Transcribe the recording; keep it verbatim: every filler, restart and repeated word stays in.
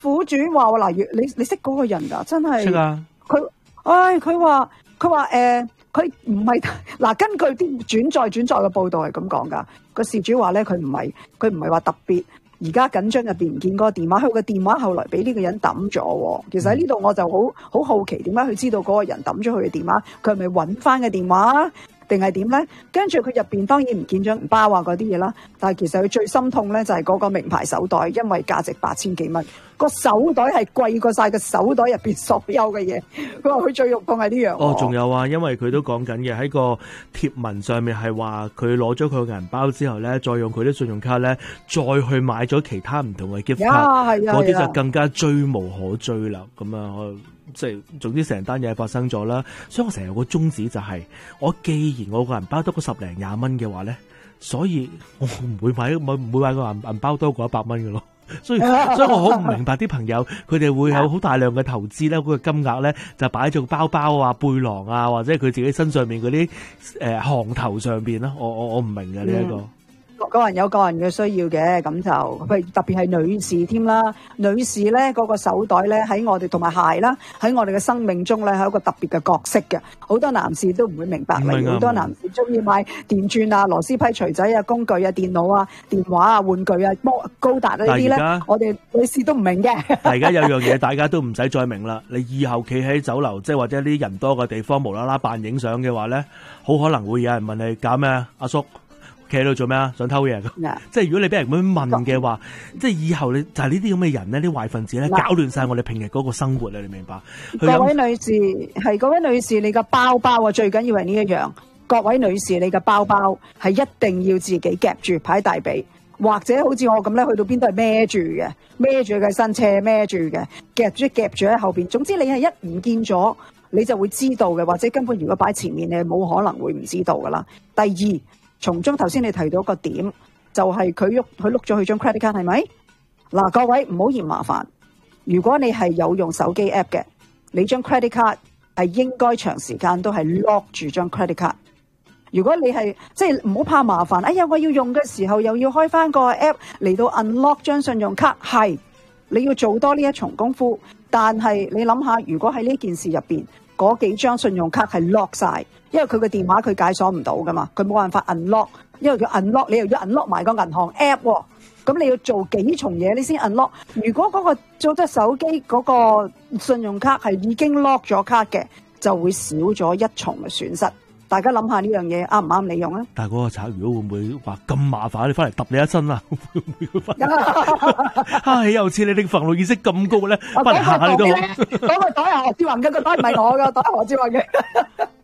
苦主話嗱，你你識嗰個人㗎，真係識啊。 佢，唉，佢話佢話誒，佢唔係嗱，根據啲轉載轉載嘅報道係咁講㗎。個事主話咧，佢唔係佢唔係話特別。而家緊張入邊唔見嗰個電話，佢個電話後來俾呢個人抌咗。其實喺呢度我就好好好奇，點解佢知道嗰個人抌咗佢嘅電話？佢係咪揾翻嘅電話？定係點咧？跟住佢入邊當然唔見咗銀包啊嗰啲嘢啦，但係其實佢最心痛咧就係嗰個名牌手袋，因為價值八千幾蚊，個手袋係貴過晒個手袋入邊所有嘅嘢。佢話佢最肉痛係呢樣。 哦，仲有啊，因為佢都講緊嘅喺個貼文上面係話佢攞咗佢個銀包之後咧，再用佢啲信用卡咧，再去買咗其他唔同嘅 gift 卡，嗰啲就更加追無可追啦。咁啊，我即係總之成單嘢發生咗啦，所以我成日有個宗旨就係、是，我既然我個銀包得個十零廿蚊嘅話咧，所以我唔會買唔會買個銀銀包多過一百蚊嘅咯。所以所以我好唔明白啲朋友，佢哋會有好大量嘅投資咧，嗰、那個金額咧就擺喺做包包啊、背囊啊，或者佢自己身上面嗰啲誒行頭上邊啦。我我我唔明嘅呢一個。 個人有個人嘅需要嘅，咁就佢特別係女士添啦。女士咧嗰、那個手袋咧喺我哋同埋鞋啦，喺我哋嘅生命中咧係一個特別嘅角色嘅。好多男士都唔會明白，例如好多男士中意買電鑽啊、螺絲批、錘仔啊、工具啊、電腦啊、電話啊、玩具啊、高達呢啲咧，我哋女士都唔明嘅。 但而家有樣嘢大家都唔使再明啦。你以後企喺酒樓，即係或者啲人多嘅地方，無啦啦扮影相嘅話咧，好可能會有人問你搞咩啊，阿叔？企喺度做咩啊？想偷嘢咁，yeah. 即係如果你俾人咁樣問嘅話，即係以後你就係呢啲咁嘅人咧，啲壞分子咧，搞亂晒我哋平日嗰個生活啊！你明白？ 各位女士，係各位女士，你嘅包包啊，最緊要係呢一樣。各位女士，你嘅包包係一定要自己夾住，擺大髀，或者好似我咁咧，去到邊都係孭住嘅，孭住嘅新車，孭住嘅，夾住夾住喺後邊。總之你係一唔見咗，你就會知道嘅，或者根本如果擺前面，你冇可能會唔知道噶啦。第二。從中頭先你提到個點，就係佢喐佢碌咗佢張 credit card 係咪？嗱，各位唔好嫌麻煩。如果你係有用手機 app 嘅，你張 credit card 係應該長時間都係 lock 住張 credit card。如果你係即係唔好怕麻煩，哎呀我要用嘅時候又要開翻個 app 嚟到 unlock 張信用卡，係你要做多呢一重功夫。但係你諗下，如果喺呢件事入邊，嗰幾張信用卡係 lock 晒，因為佢個電話佢解鎖唔到噶嘛，佢冇辦法 unlock， 因為佢 unlock 你又要 unlock 埋個銀行 app 喎，咁你要做幾重嘢你先 unlock。如果嗰個做得手機嗰個信用卡係已經 lock 咗卡嘅，就會少咗一重嘅損失。大家諗下呢樣嘢啱唔啱你用啊？ 但係嗰個賊如果會唔會話咁麻煩，你翻嚟揼你一身啊？會唔會翻？哈！豈有此理，你防禦意識咁高咧，翻嚟嚇下你都好。 嗰個袋係何志宏嘅，個袋唔係我嘅，袋係何志宏嘅。